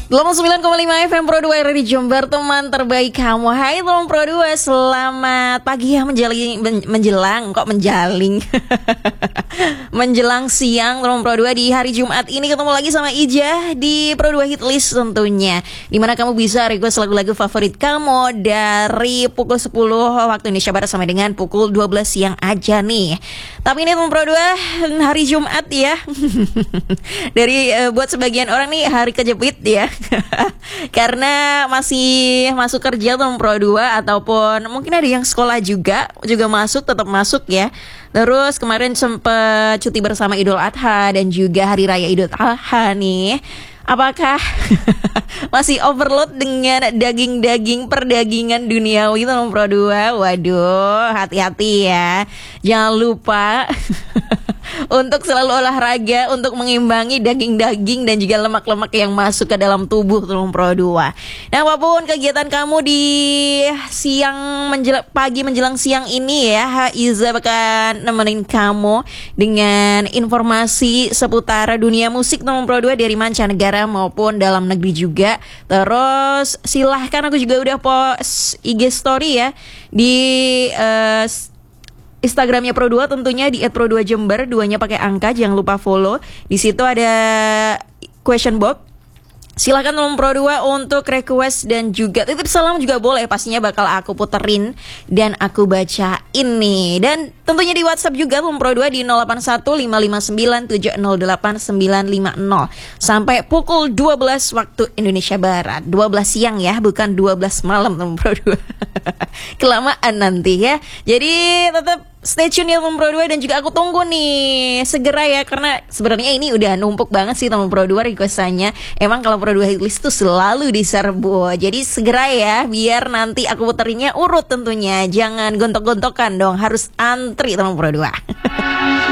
89,5 FM Pro 2 RRI Jember, teman terbaik kamu. Hai teman Pro 2, selamat pagi ya, menjelang menjelang siang teman Pro 2 di hari Jumat ini. Ketemu lagi sama Ijah di Pro 2 Hit List tentunya, dimana kamu bisa request lagu-lagu favorit kamu dari pukul 10 waktu Indonesia Barat sampai dengan pukul 12 siang aja nih. Tapi ini teman Pro 2 hari Jumat ya. Buat sebagian orang nih hari kejepit ya. Karena masih masuk kerja teman Pro 2, ataupun mungkin ada yang sekolah juga masuk, tetap masuk ya. Terus kemarin sempat cuti bersama Idul Adha dan juga Hari Raya Idul Adha nih. Apakah masih overload dengan daging-daging perdagingan duniawi teman Pro 2? Waduh, hati-hati ya. Jangan lupa untuk selalu olahraga untuk mengimbangi daging-daging dan juga lemak-lemak yang masuk ke dalam tubuh teman Pro 2. Nah, apapun kegiatan kamu di pagi menjelang siang ini ya, Iza bakal nemenin kamu dengan informasi seputar dunia musik teman Pro 2 dari mancanegara maupun dalam negeri juga. Terus silahkan, aku juga udah post IG story ya di Instagramnya Pro 2 tentunya di @pro2jember, duanya pakai angka, jangan lupa follow. Di situ ada question box. Silakan teman Pro 2 untuk request dan juga titip salam juga boleh, pastinya bakal aku puterin dan aku bacain nih. Dan tentunya di WhatsApp juga teman Pro 2 di 081559708950 sampai pukul 12 waktu Indonesia Barat. 12 siang ya, bukan 12 malam teman Pro 2. Kelamaan nanti ya. Jadi tetap stay tune ya teman Pro 2, dan juga aku tunggu nih segera ya, karena sebenarnya ini udah numpuk banget sih teman Pro 2 requestannya. Emang kalau Pro 2 Hitlist tuh selalu diserbu. Jadi segera ya, biar nanti aku puterinnya urut tentunya. Jangan gontok-gontokan dong, harus antri teman Pro 2.